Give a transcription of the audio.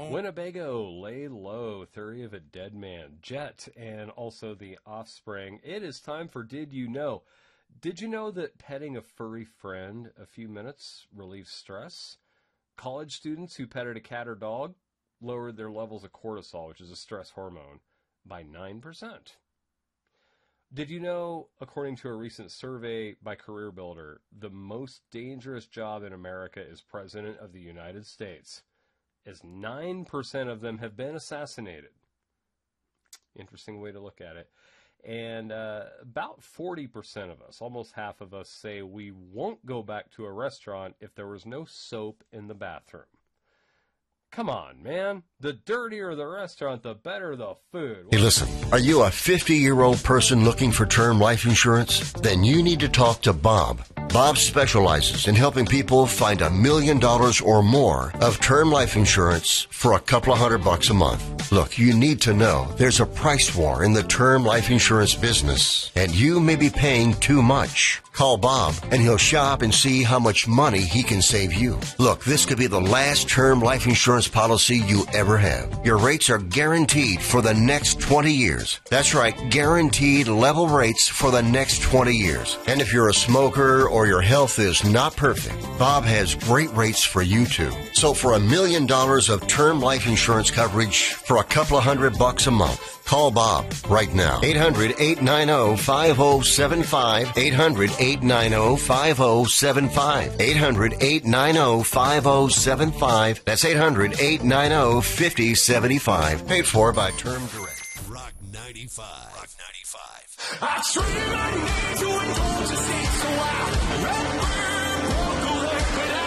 Winnebago, Lay Low, Theory of a Dead Man, Jet, and also The Offspring. It is time for Did You Know? Did you know that petting a furry friend a few minutes relieves stress? College students who petted a cat or dog lowered their levels of cortisol, which is a stress hormone, by 9%. Did you know, according to a recent survey by CareerBuilder, the most dangerous job in America is President of the United States, as 9% of them have been assassinated? Interesting way to look at it. And about 40% of us, almost half of us, say we won't go back to a restaurant if there was no soap in the bathroom. Come on, man. The dirtier the restaurant, the better the food. Hey, listen, are you a 50-year-old person looking for term life insurance? Then you need to talk to Bob. Bob specializes in helping people find $1 million or more of term life insurance for a couple of $100 a month. Look, you need to know there's a price war in the term life insurance business, and you may be paying too much. Call Bob, and he'll shop and see how much money he can save you. Look, this could be the last term life insurance policy you ever have. Your rates are guaranteed for the next 20 years. That's right, guaranteed level rates for the next 20 years. And if you're a smoker or your health is not perfect, Bob has great rates for you too. So for $1 million of term life insurance coverage for a couple of $100 a month, call Bob right now. 800-890-5075. 800-890-5075. 800-890-5075. That's 800-890-5075. Paid for by Term Direct. Rock 95. Rock 95. I treat my name to